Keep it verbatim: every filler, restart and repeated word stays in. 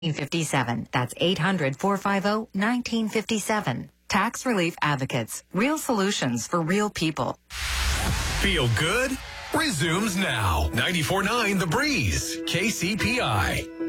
fifty-seven. That's eight hundred, four five zero, one nine five seven. Tax Relief Advocates. Real solutions for real people. Feel good? Resumes now. ninety-four point nine The Breeze. K C P I.